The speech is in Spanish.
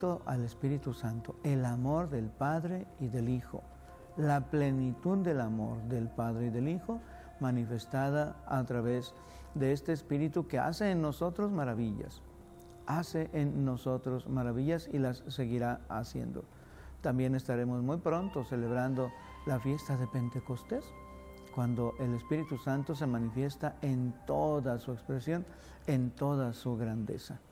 al Espíritu Santo, el amor del Padre y del Hijo, la plenitud del amor del Padre y del Hijo manifestada a través de este Espíritu que hace en nosotros maravillas. Hace en nosotros maravillas y las seguirá haciendo. También estaremos muy pronto celebrando la fiesta de Pentecostés, cuando el Espíritu Santo se manifiesta en toda su expresión, en toda su grandeza.